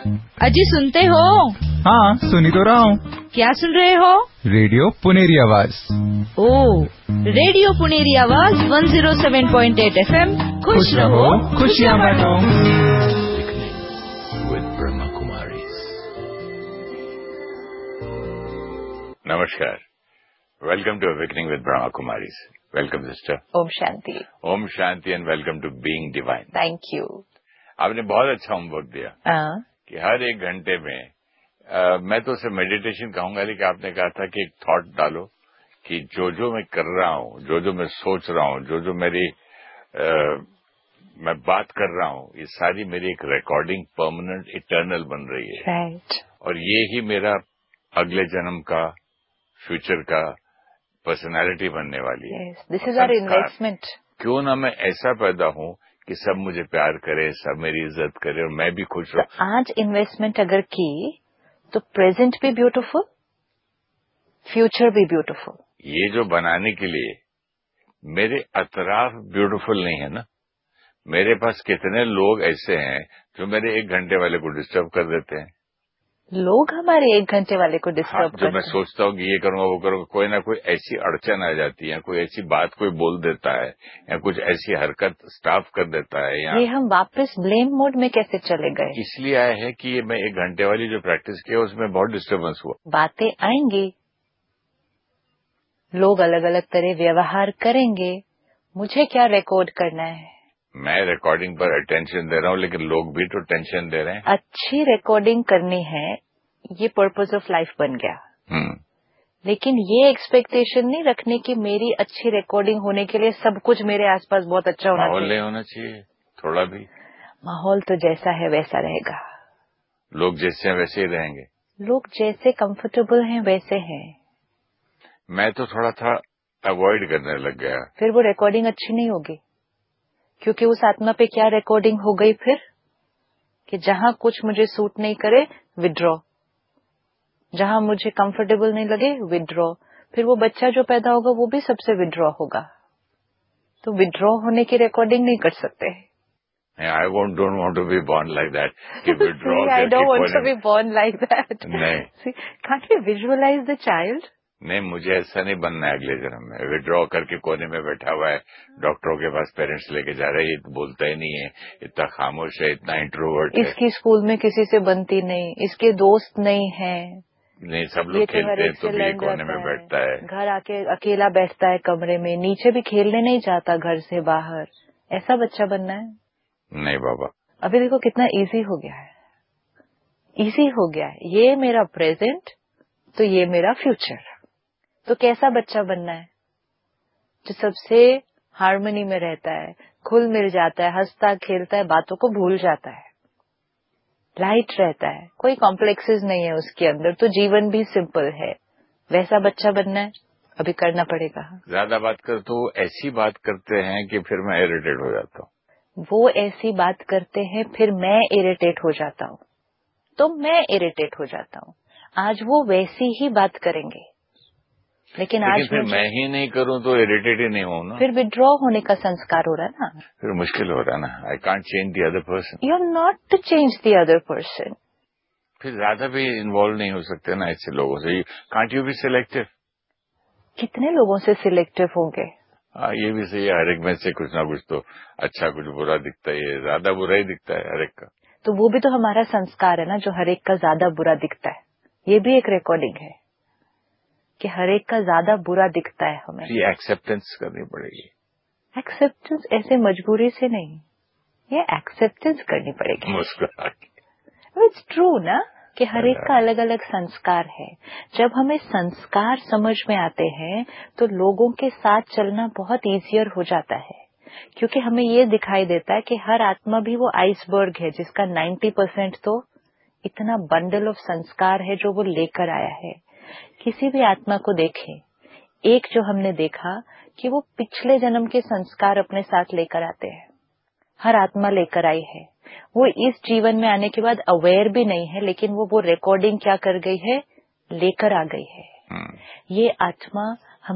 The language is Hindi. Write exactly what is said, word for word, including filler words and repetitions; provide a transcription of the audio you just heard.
अजी सुनते हो? हाँ सुनी तो रहा हूँ। क्या सुन रहे हो? रेडियो पुनेरी आवाज। ओ, रेडियो पुनेरी आवाज एक सौ सात पॉइंट आठ एफएम। खुश रहो, खुशियाँ बांटो। नमस्कार, welcome to awakening with Brahma Kumaris. Welcome sister. Om Shanti. Om Shanti and welcome to being divine. Thank you. आपने बहुत अच्छा होमवर्क दिया uh, कि हर एक घंटे में आ, मैं तो उसे मेडिटेशन कहूंगा, लेकिन आपने कहा था कि एक थॉट डालो कि जो जो मैं कर रहा हूँ, जो जो मैं सोच रहा हूँ, जो जो मेरी आ, मैं बात कर रहा हूँ, ये सारी मेरी एक रिकॉर्डिंग परमानेंट इटर्नल बन रही है। राइट। और ये ही मेरा अगले जन्म का, फ्यूचर का पर्सनालिटी बनने वाली है। This is our investment. क्यों ना मैं ऐसा पैदा हूँ कि सब मुझे प्यार करे, सब मेरी इज्जत करे और मैं भी खुश रहूं। तो आज इन्वेस्टमेंट अगर की तो प्रेजेंट भी ब्यूटीफुल, फ्यूचर भी ब्यूटीफुल। ये जो बनाने के लिए मेरे अतराफ ब्यूटीफुल नहीं है ना। मेरे पास कितने लोग ऐसे हैं जो मेरे एक घंटे वाले को डिस्टर्ब कर देते हैं। लोग हमारे एक घंटे वाले को डिस्टर्ब हाँ, करते हैं। जो मैं सोचता हूँ कि ये करूंगा वो करूंगा, कोई ना कोई ऐसी अड़चन आ जाती है, कोई ऐसी बात कोई बोल देता है या कुछ ऐसी हरकत स्टाफ कर देता है। या ये हम वापस ब्लेम मोड में कैसे चले गए? इसलिए आए हैं कि ये मैं एक घंटे वाली जो प्रैक्टिस की उसमें बहुत डिस्टर्बेंस हुआ। बातें आएंगी, लोग अलग अलग तरह व्यवहार करेंगे, मुझे क्या रिकॉर्ड करना है? मैं रिकॉर्डिंग पर अटेंशन दे रहा हूँ, लेकिन लोग भी तो टेंशन दे रहे हैं। अच्छी रिकॉर्डिंग करनी है, ये पर्पस ऑफ लाइफ बन गया। हम्म। लेकिन ये एक्सपेक्टेशन नहीं रखने की मेरी अच्छी रिकॉर्डिंग होने के लिए सब कुछ मेरे आसपास बहुत अच्छा होना चाहिए। माहौल नहीं होना चाहिए थोड़ा भी? माहौल तो जैसा है वैसा रहेगा, लोग जैसे हैं वैसे ही रहेंगे, लोग जैसे कंफर्टेबल हैं वैसे हैं। मैं तो थोड़ा था अवॉइड करने लग गया। फिर वो रिकॉर्डिंग अच्छी नहीं होगी, क्योंकि उस आत्मा पे क्या रिकॉर्डिंग हो गई फिर कि जहां कुछ मुझे सूट नहीं करे विड्रॉ, जहां मुझे कंफर्टेबल नहीं लगे विड्रॉ। फिर वो बच्चा जो पैदा होगा वो भी सबसे विड्रॉ होगा। तो विड्रॉ होने की रिकॉर्डिंग नहीं कर सकते। I won't don't want to be born like that कि withdraw I don't want to be born like that. नहीं, can't we visualise the child? नहीं, मुझे ऐसा नहीं बनना है अगले जन्म में। विड्रॉ करके कोने में बैठा हुआ है, डॉक्टरों के पास पेरेंट्स लेके जा रहे हैं, ये बोलता ही नहीं है, इतना खामोश है, इतना इंट्रोवर्ट है। इसकी स्कूल में किसी से बनती नहीं, इसके दोस्त नहीं है, नहीं, सब लोग खेलते हैं तो भी ये कोने में बैठता है। घर आके अकेला बैठता है कमरे में, नीचे भी खेलने नहीं जाता घर से बाहर। ऐसा बच्चा बनना है? नहीं बाबा। अभी देखो कितना इजी हो गया है, इजी हो गया है। ये मेरा प्रेजेंट तो ये मेरा फ्यूचर। तो कैसा बच्चा बनना है? जो सबसे हार्मनी में रहता है, खुल मिल जाता है, हंसता खेलता है, बातों को भूल जाता है, लाइट रहता है, कोई कॉम्प्लेक्सेस नहीं है उसके अंदर, तो जीवन भी सिंपल है। वैसा बच्चा बनना है, अभी करना पड़ेगा। ज्यादा बात कर तो ऐसी बात करते हैं कि फिर मैं इरिटेट हो जाता हूँ। वो ऐसी बात करते हैं फिर मैं इरिटेट हो जाता हूँ, तो मैं इरिटेट हो जाता हूँ। आज वो वैसी ही बात करेंगे, लेकिन, लेकिन आज फिर मैं ही नहीं करूँ तो इरिटेट ही नहीं हूँ ना। फिर विड्रॉ होने का संस्कार हो रहा है ना, फिर मुश्किल हो रहा है ना। I can't change the other person. You are not to change the other person. फिर ज्यादा भी इन्वॉल्व नहीं हो सकते ना ऐसे लोगों से। Can't you B selective? कितने लोगों से सिलेक्टिव होंगे? हाँ, ये भी सही है। हर एक में से कुछ ना कुछ तो अच्छा कुछ बुरा दिखता है, ज्यादा बुरा ही दिखता है हर एक का। तो वो भी तो हमारा संस्कार है ना, जो हर एक का ज्यादा बुरा दिखता है। ये भी एक रिकॉर्डिंग है कि हर एक का ज्यादा बुरा दिखता है हमें। ये एक्सेप्टेंस करनी पड़ेगी। एक्सेप्टेंस ऐसे मजबूरी से नहीं, ये एक्सेप्टेंस करनी पड़ेगी। मुस्कुरा के। इट्स ट्रू ना कि हर एक का अलग अलग संस्कार है। जब हमें संस्कार समझ में आते हैं तो लोगों के साथ चलना बहुत इजियर हो जाता है, क्योंकि हमें ये दिखाई देता है कि हर आत्मा भी वो आइसबर्ग है जिसका नब्बे परसेंट तो इतना बंडल ऑफ संस्कार है जो वो लेकर आया है। किसी भी आत्मा को देखें, एक जो हमने देखा कि वो पिछले जन्म के संस्कार अपने साथ लेकर आते हैं, हर आत्मा लेकर आई है। वो इस जीवन में आने के बाद अवेयर भी नहीं है, लेकिन वो वो रिकॉर्डिंग क्या कर गई है, लेकर आ गई है। ये आत्मा